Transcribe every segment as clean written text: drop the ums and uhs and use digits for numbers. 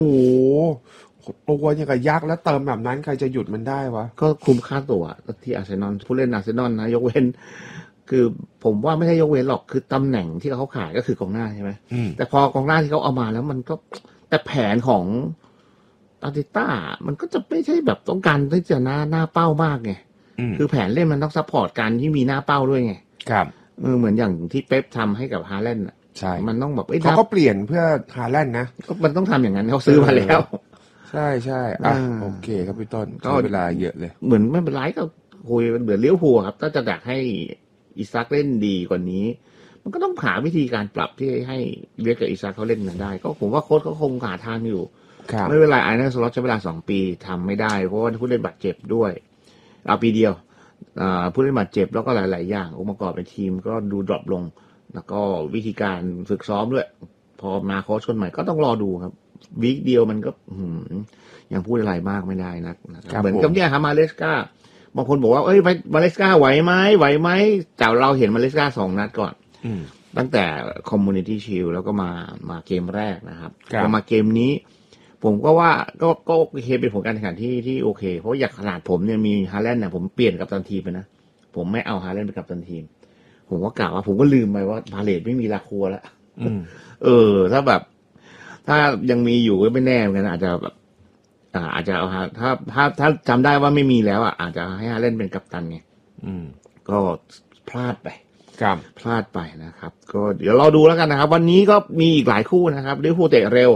โอ้โหตัวอย่างกับยักษ์แล้วเติมแบบนั้นใครจะหยุดมันได้วะก็คุ้มค่าตัวที่อาร์เซนอลผู้เล่นอาร์เซนอลนะยกเว้นคือผมว่าไม่ใช่ยกเว้นหรอกคือตำแหน่งที่เขาขายก็คือกองหน้าใช่ไหมแต่พอกองหน้าที่เขาเอามาแล้วมันก็แต่แผนของอาร์เตต้ามันก็จะไม่ใช่แบบต้องการที่จะหน้าเป้ามากไงคือแผนเล่นมันต้องซัพพอร์ตการที่มีหน้าเป้าด้วยไงครับเหมือนอย่างที่เป๊ปทำให้กับฮาแลนด์ใช่มันต้องแบบเขาก็เปลี่ยนเพื่อฮาแลนด์นะก็มันต้องทำอย่างนั้นเขาซื้อมาแล้วใช่ใช่โอเคครับพี่ต้นก็เวลาเยอะเลยเหมือนไม่เป็นไรก็คุยเหมือนเลี้ยวหัวครับถ้าจะอยากให้อิซักเล่นดีกว่านี้มันก็ต้องหาวิธีการปรับที่ให้เรียกกับอิซักเขาเล่นกันได้ก็ผมว่าโค้ชเขาคงหาทางอยู่ไม่เป็นไรไอเนอร์สล็อตใช้เวลา2 ปีทำไม่ได้เพราะว่าผู้เล่นบาดเจ็บด้วยเอาปีเดียวผู้เล่นบาดเจ็บแล้วก็หลายๆอย่างองค์ประกอบเป็นทีมก็ดูดรอปลงแล้วก็วิธีการฝึกซ้อมด้วยพอมาโค้ชคนใหม่ก็ต้องรอดูครับวีคเดียวมันก็ยังพูดอะไรมากไม่ได้นะครับเหมือนกับเนี่ยครับมาเลสกาบางคนบอกว่าเอ้ยมาเลสกาไหวไหมแต่เราเห็นมาเลสกา2 นัดก่อนตั้งแต่คอมมูนิตี้ชิลแล้วก็มาเกมแรกนะครับพอมาเกมนี้ผมก็ว่าก็โอเคเป็นผลการแข่งขันที่โอเคเพราะอย่างขนาดผมเนี่ยมีฮาแลนด์เนี่ยผมเปลี่ยนกัปตันทีมไปนะผมไม่เอาฮาแลนด์เป็นกัปตันทีมผมก็กล่าวว่าผมก็ลืมไปว่าพาเลตไม่มีลาคัวแล้วถ้าแบบถ้ายังมีอยู่ก็ไม่แน่เหมือนกันอาจจะแบบอาจจะเอาถ้าจำได้ว่าไม่มีแล้วอาจจะให้ฮาแลนด์เป็นกัปตันไงก็พลาดไปนะครับก็เดี๋ยวเราดูแล้วกันนะครับวันนี้ก็มีอีกหลายคู่นะครับลิเวอร์พูลเตะเร็ว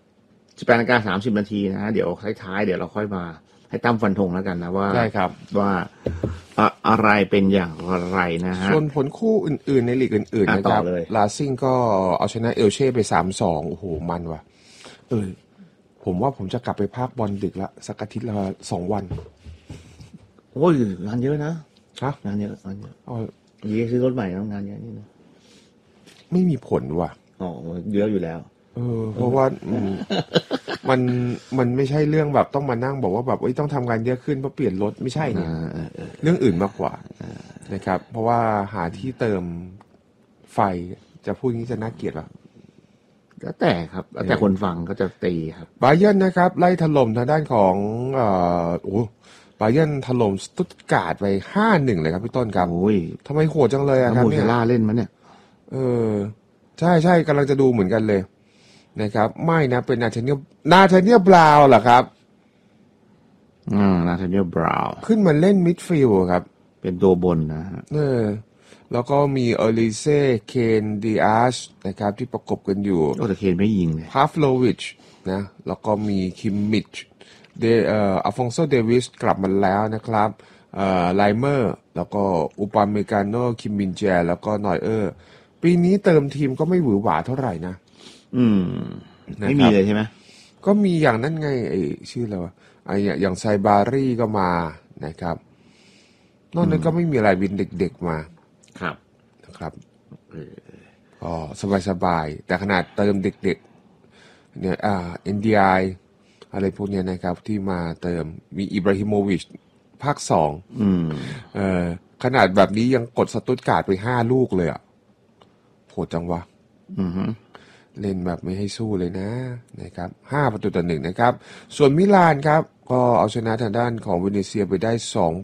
18:30 น.นะเดี๋ยวท้ายๆเดี๋ยวเราค่อยมาให้ตั้มฟันธงแล้วกันนะว่าได้ครับว่าอะไรเป็นอย่างไรนะฮะส่วนผลคู่อื่นๆในลีกอื่นๆนะครับลาซิ่งก็เอาชนะเอลเช่ไป 3-2 โอ้โหมันว่ะผมว่าผมจะกลับไปภาคบอลดึกละสักอาทิตย์ละ2 วันโอ้ยงานเยอะนะงานเยอะยี่ซื้อรถใหม่แล้วงานเยอะนี่นะไม่มีผลว่ะเยอะอยู่แล้วเพราะว่ามันไม่ใช่เรื่องแบบต้องมานั่งบอกว่าแบบต้องทำงานเยอะขึ้นเพราะเปลี่ยนรถไม่ใช่เนี่ยเรื่องอื่นมากกว่านะครับเพราะว่าหาที่เติมไฟจะพูดงี้จะน่าเกลียดป่ะแล้วแต่ครับแล้วแต่คนฟังก็จะตีครับบาเยิร์นนะครับไล่ถล่มทางด้านของบาเยิร์นถล่มสตุตการ์ดไป 5-1 เลยครับพี่ต้นครับทำไมโหดจังเลยครับเนี่ยล่าเล่นมั้ยเนี่ยใช่กำลังจะดูเหมือนกันเลยนะครับไม่นะเป็นนาธาเนียลบราวน์เหรอครับนาธาเนียลบราวน์ขึ้นมาเล่นมิดฟิลด์ครับเป็นตัวบนนะฮะแล้วก็มีเอลิเซ่เคนดิอาชนะครับที่ประกบกันอยู่แต่เคนไม่ยิงเลยพาฟโลวิชนะแล้วก็มีคิมมิชอัลฟองโซเดวิสกลับมาแล้วนะครับไลเมอร์แล้วก็อุปาเมกาโนคิมมินแจแล้วก็นอยปีนี้เติมทีมก็ไม่หวือหวาเท่าไหร่นะไม่มีเลยใช่ไหมก็มีอย่างนั้นไงชื่ออะไรวะอย่างไซบารี่ก็มานะครับนอกนั้นก็ไม่มีอะไรบินเด็กๆมาครับนะครับก็สบายๆแต่ขนาดเติมเด็กๆเนี่ยNDI อะไรพวกนี้นะครับที่มาเติมมีอิบราฮิโมวิชภาค2ขนาดแบบนี้ยังกดสตุตการ์ดไป5 ลูกเลยโหดจังวะเล่นแบบไม่ให้สู้เลยนะครับ5-1นะครับส่วนมิลานครับก็เอาชนะทางด้านของเวเนเซียไปได้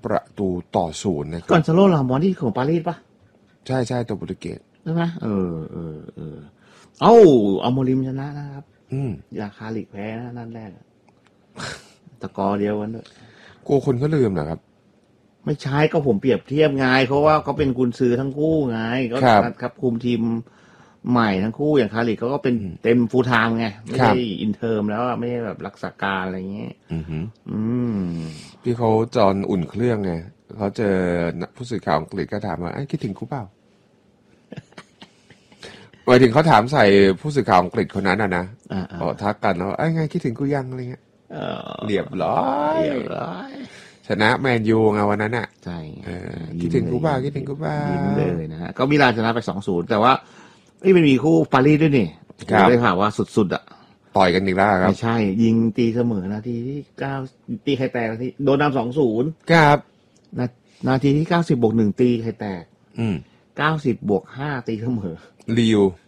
2-0นะครับก่อนซาโลลามอนที่ของปารีสป่ะใช่ตัวโปรตุเกสใช่ไหมเอาโมริมชนะนะครับยาคาลิกแพ้นะนั่นแรกตะกอเดียวกันด้วยกลัวคนเขาลืมเหรอครับไม่ใช่ก็ผมเปรียบเทียบไงเพราะว่าเขาเป็นกุนซือทั้งคู่ไงก็ครับคุมทีมใหม่ทั้งคู่อย่างคาริกเขาก็เป็นเต็มฟูลไทม์ไงไม่ใช่อินเทอร์มแล้วไม่ใช่แบบรักษาการอะไรเงี้ยพี่เขาจอนอุ่นเครื่องไงเขาเจอผู้สื่อข่าวอังกฤษก็ถามว่าคิดถึงกูเปล่าหมายถึงเขาถามใส่ผู้สื่อข่าวอังกฤษคนนั้นนะทักกันแล้วไงคิดถึงกูยังอะไรเงี้ยเรียบร้อยชนะแมนยูไงวันนั้นใช่คิดถึงกูบ้าคิดถึงกูบ้ายิ้มเลยนะฮะก็มิลานชนะไป 2-0 แต่ว่ามันมีคู่ปารีสด้วยนี่ได้ข่าวว่าสุดต่อยกันอีกแล้วครับไม่ใช่ยิงตีเสมอนาทีที่9ตีใครแตกนาทีโดนนำ 2-0 ครับนาทีที่90+1ตีใครแตก90+5ตีเสมอลิว